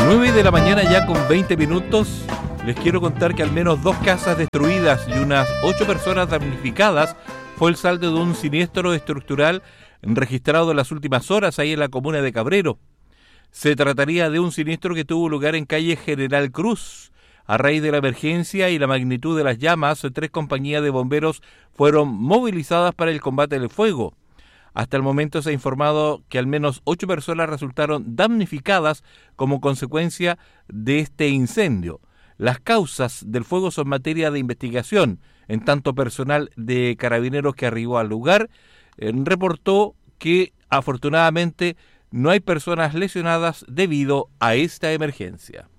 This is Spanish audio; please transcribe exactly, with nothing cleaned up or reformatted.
nueve de la mañana ya con veinte minutos. Les quiero contar que al menos dos casas destruidas y unas ocho personas damnificadas fue el saldo de un siniestro estructural registrado en las últimas horas ahí en la comuna de Cabrero. Se trataría de un siniestro que tuvo lugar en calle General Cruz. A raíz de la emergencia y la magnitud de las llamas, tres compañías de bomberos fueron movilizadas para el combate del fuego. Hasta el momento se ha informado que al menos ocho personas resultaron damnificadas como consecuencia de este incendio. Las causas del fuego son materia de investigación. En tanto, personal de carabineros que arribó al lugar eh, reportó que afortunadamente no hay personas lesionadas debido a esta emergencia.